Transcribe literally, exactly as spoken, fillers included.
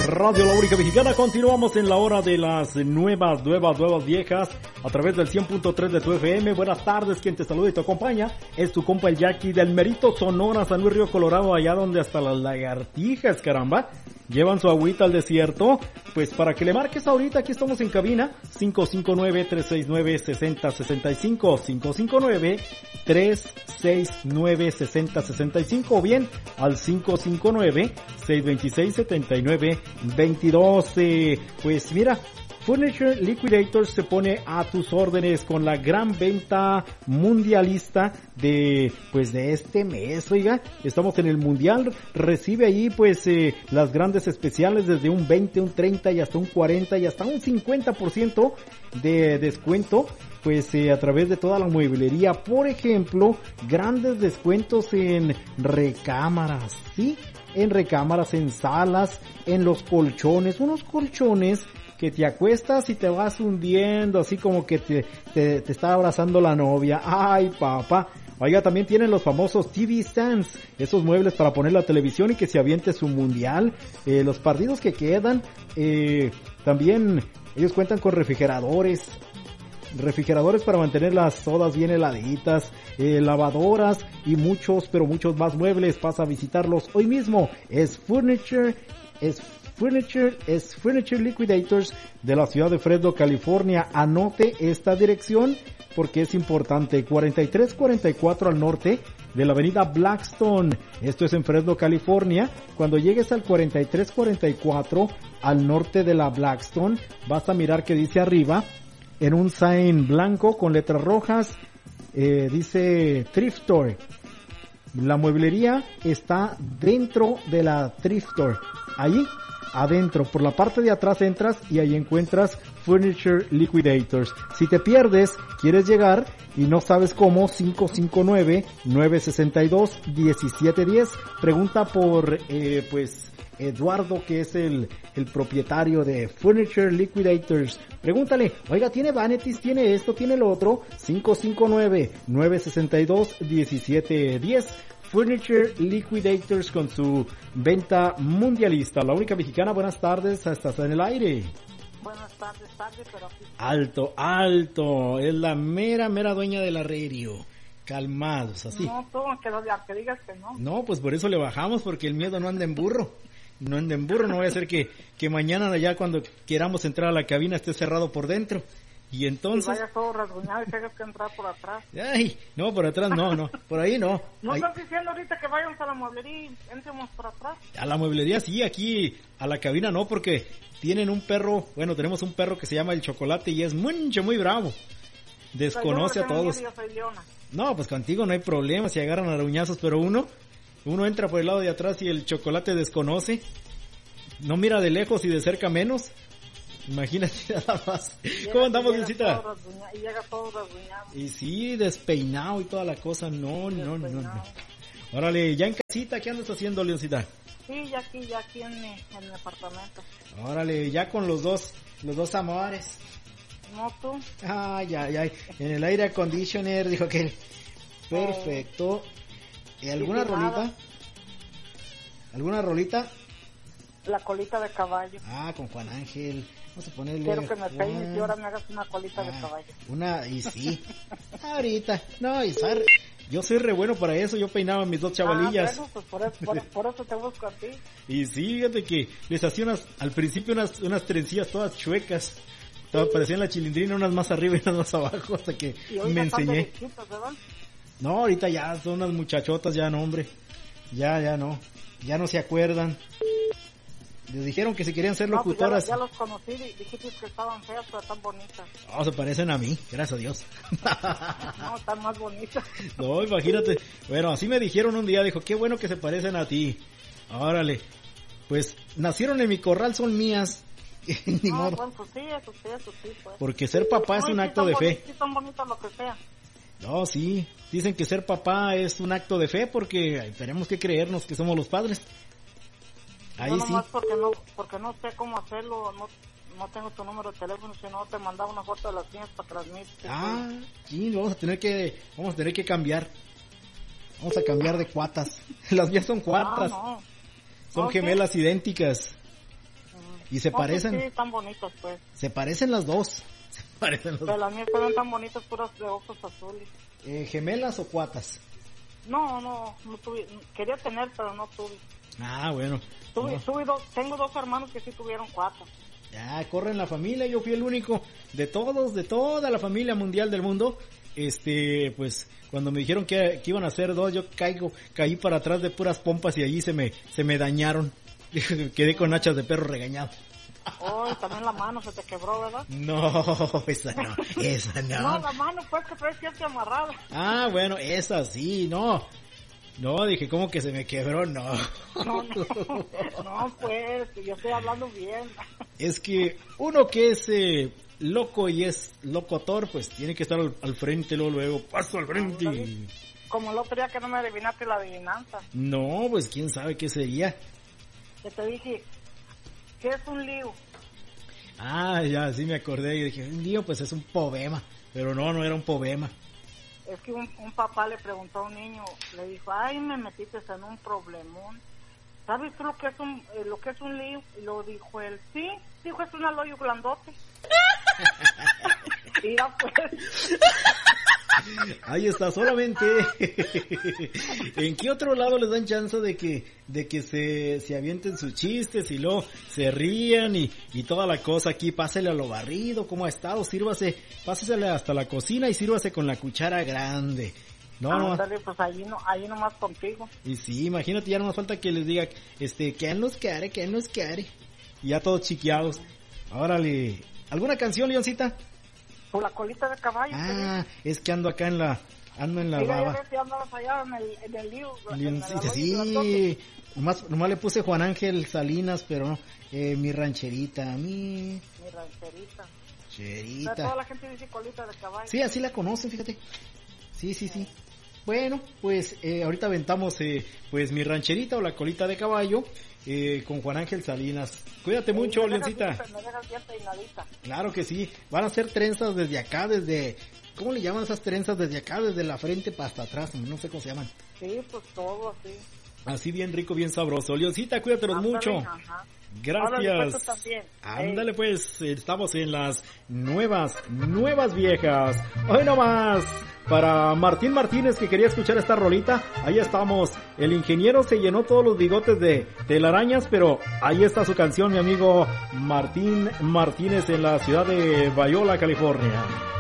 Radio La Única Mexicana. Continuamos en la hora de las nuevas, nuevas, nuevas viejas a través del cien punto tres de tu F M. Buenas tardes, quien te saluda y te acompaña es tu compa el Jackie del Merito, Sonora, San Luis Río Colorado, allá donde hasta las lagartijas, caramba, llevan su agüita al desierto. Pues para que le marques ahorita, aquí estamos en cabina, cinco cinco nueve, tres seis nueve, seis cero seis cinco, cinco cinco nueve, tres seis nueve, seis cero seis cinco o bien al cinco cinco nueve, seis dos seis, siete nueve dos dos. Eh, pues mira, Furniture Liquidators se pone a tus órdenes con la gran venta mundialista de, pues de este mes, oiga, estamos en el mundial, recibe ahí pues eh, las grandes especiales desde un veinte, un treinta y hasta un cuarenta y hasta un cincuenta por ciento de descuento, pues eh, a través de toda la mueblería, por ejemplo, grandes descuentos en recámaras, ¿sí? En recámaras, en salas, en los colchones, unos colchones que te acuestas y te vas hundiendo, así como que te, te, te está abrazando la novia. ¡Ay, papá! Oiga, también tienen los famosos T V stands, esos muebles para poner la televisión y que se aviente su mundial. Eh, los partidos que quedan, eh, también ellos cuentan con refrigeradores, refrigeradores para mantener las sodas bien heladitas, eh, lavadoras y muchos, pero muchos más muebles. Pasa a visitarlos hoy mismo. Es Furniture, es Furniture, es Furniture Liquidators de la ciudad de Fresno, California. Anote esta dirección porque es importante. cuarenta y tres cuarenta y cuatro al norte de la avenida Blackstone. Esto es en Fresno, California. Cuando llegues al cuarenta y tres cuarenta y cuatro al norte de la Blackstone, vas a mirar que dice arriba, en un sign blanco con letras rojas, eh, dice Thrift Store. La mueblería está dentro de la Thrift Store. Ahí adentro, por la parte de atrás entras y ahí encuentras Furniture Liquidators. Si te pierdes, quieres llegar y no sabes cómo, cinco cinco nueve, nueve seis dos, uno siete uno cero. Pregunta por, eh, pues, Eduardo, que es el, el propietario de Furniture Liquidators. Pregúntale, oiga, ¿tiene vanities? ¿Tiene esto? ¿Tiene lo otro? cinco cinco nueve, nueve seis dos, uno siete uno cero. Furniture Liquidators con su venta mundialista. La Única Mexicana, buenas tardes, estás en el aire. Buenas tardes, tarde, pero aquí. Alto, alto, es la mera, mera dueña de la radio. Calmados, así. No, tú, que, lo, que digas que no. No, pues por eso le bajamos, porque el miedo no anda en burro. No anda en burro, no voy a hacer que, que mañana ya cuando queramos entrar a la cabina esté cerrado por dentro. Y entonces... Y vaya todo rasguñado y tengas que entrar por atrás. Ay, no, por atrás no, no, por ahí no. ¿No ahí... estás diciendo ahorita que vayamos a la mueblería y entremos por atrás? A la mueblería sí, aquí a la cabina no, porque tienen un perro, bueno, tenemos un perro que se llama el Chocolate y es mucho, muy bravo. Desconoce a todos. Yo soy leona. No, pues contigo no hay problema, si agarran a raruñazos, pero uno, uno entra por el lado de atrás y el Chocolate desconoce. No mira de lejos y de cerca menos. Imagínate nada más. Llega, ¿Cómo andamos, Lucita? Y llega todo rasguñado. Y sí, despeinado y toda la cosa. No, no, no, no. Órale, ya en casita, ¿qué andas haciendo, Leoncita? Sí, ya aquí, ya aquí en mi, en mi apartamento. Órale, ya con los dos, los dos amores. No, tú. Ay, ay, ay. En el aire aconditioner, dijo que perfecto. ¿Y alguna rolita? Nada. ¿Alguna rolita? La colita de caballo. Ah, con Juan Ángel. Vamos a ponerle... Quiero que me peines y ahora me hagas una colita ah, de caballo. Una, y sí. Ahorita. No, y sar... Yo soy re bueno para eso. Yo peinaba mis dos chavalillas. Ah, bueno, pues por eso, por, por eso te busco a ti. Y sí, fíjate que les hacía unas... Al principio unas, unas trencillas todas chuecas. Todas parecían la Chilindrina, unas más arriba y unas más abajo. Hasta que me enseñé. No, ahorita ya son unas muchachotas, ya no, hombre. Ya, ya no. Ya no se acuerdan. Les dijeron que si querían ser locutoras. No, pues ya, ya los conocí, dijiste que estaban feas, pero tan bonitas. No, se parecen a mí, gracias a Dios. No, están más bonitas. No, imagínate. Bueno, así me dijeron un día, dijo, qué bueno que se parecen a ti. Órale. Pues, nacieron en mi corral, son mías. Ni no, modo. Bueno, pues sí, eso sí, eso sí, pues. Porque ser papá no, es un acto de fe. Sí, son bonitos lo que sea. No, sí. Dicen que ser papá es un acto de fe porque ay, tenemos que creernos que somos los padres. Ahí Yo nomás sí. porque no, porque no sé cómo hacerlo, no, no tengo tu número de teléfono, si no te mandaba una foto de las niñas para transmitir. Ah, sí, vamos a tener que, vamos a tener que cambiar. Vamos a cambiar de cuatas. Las mías son cuatas. Ah, no. Son okay. gemelas idénticas. Y se No, parecen. Sí, están bonitas, pues. Se parecen las dos. Se parecen las Pero dos. las mías estaban tan bonitas, puras de ojos azules. Eh, ¿Gemelas o cuatas? No, no, no tuve. Quería tener, pero no tuve. Ah, bueno. Tuve, No. tuve dos, tengo dos hermanos que sí tuvieron cuatro. Ya, corre en la familia, yo fui el único de todos, de toda la familia mundial del mundo. Este, pues, cuando me dijeron que, que iban a ser dos, yo caigo, caí para atrás de puras pompas y allí se me, se me dañaron. Quedé con hachas de perro regañado. Oh, también la mano se te quebró, ¿verdad? No, esa no, esa No, no. la mano pues que traes siempre amarrada. Ah, bueno, esa sí, no. No, dije, ¿cómo que se me quebró? No. No, no, no, pues, yo estoy hablando bien. Es que uno que es eh, loco y es locutor, pues tiene que estar al, al frente, luego, luego, paso al frente. Como el otro día que no me adivinaste la adivinanza. No, pues quién sabe qué sería. Que te dije, ¿qué es un lío? Ah, ya, sí me acordé y dije, un lío, pues es un poema. Pero no, no era un poema. Es que un, un papá le preguntó a un niño, le dijo, ay, me metiste en un problemón. ¿Sabes tú lo que es un eh, lo que es un lío? Y lo dijo él, sí, dijo, es un aloyo grandote. Y ya pues. Ahí está, solamente. ¿En qué otro lado les dan chance de que de que se, se avienten sus chistes y luego se rían y, y toda la cosa aquí? Pásele a lo barrido, ¿cómo ha estado? Sírvase, pásesele hasta la cocina y sírvase con la cuchara grande. No, no. Ándale, pues ahí, no, ahí nomás contigo. Y sí, imagínate, ya no más falta que les diga, este, que nos care, que nos care. Y ya todos chiqueados. Órale, ¿alguna canción, Leoncita? Por la colita de caballo. Ah, es que ando acá en la, ando en la Mira, baba. ya ves, ya andabas allá en el, en el lío. en el Leoncita, aloyo sí, grandote. nomás, nomás le puse Juan Ángel Salinas, pero no, eh, mi rancherita, mi Mi rancherita. O sea, rancherita. toda la gente dice colita de caballo. Sí, así la conocen, fíjate. Sí, sí, sí. Bueno, pues eh, ahorita aventamos eh, pues mi rancherita o la colita de caballo eh, con Juan Ángel Salinas. Cuídate mucho, me dejas Leoncita. bien- Me dejas bien peinadita. Claro que sí. Van a ser trenzas desde acá, desde... ¿Cómo le llaman esas trenzas? Desde acá, desde la frente para hasta atrás. No sé cómo se llaman. Sí, pues todo así. Así bien rico, bien sabroso. Leoncita, cuídatelos Ándale, mucho. ajá. Gracias. Ándale, pues, tú también. Ándale pues, estamos en las nuevas, nuevas viejas. Hoy nomás, para Martín Martínez que quería escuchar esta rolita, ahí estamos. El ingeniero se llenó todos los bigotes de telarañas, pero ahí está su canción, mi amigo Martín Martínez en la ciudad de Bayola, California.